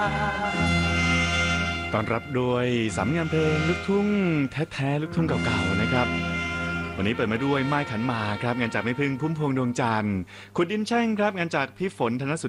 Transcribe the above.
ต้อนรับโดยสามงานเพลงลูกทุ่งแท้ๆลูกทุ่งเก่าๆนะครับวันนี้เปิดมาด้วยไม้ขันหมากครับงานจากแม่พึ่งพุ่มพวงดวงจันทร์ขุดดินแช่งครับงานจากพี่ฝนธนสุ